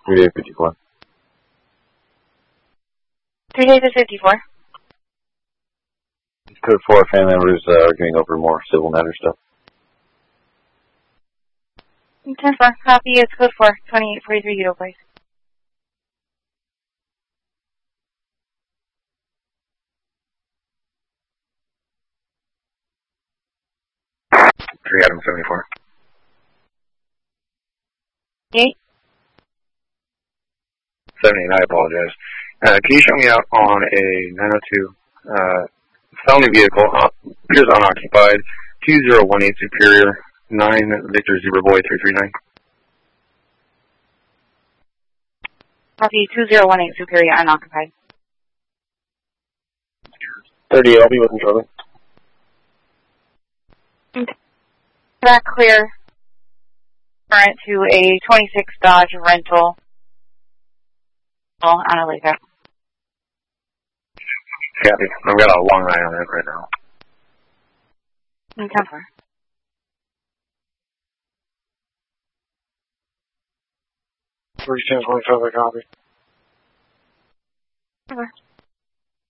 3 days 54. 3 days of 54. Code 4, family members arguing over more civil matter stuff. 10-4, copy, it's code 4, 2843 Udo, please. Adam 74. 8. 78, I apologize. Can you show me out on a 902 felony vehicle, appears unoccupied, 2018 Superior, 9 Victor Zebra Boy 339. Copy, 2018 Superior, unoccupied. 38, I'll be with him shortly. That clear. Current to a 26 Dodge rental on a lake. Copy. I've got a long ride on that right now. 10-4. 310, 25, I copy. Okay.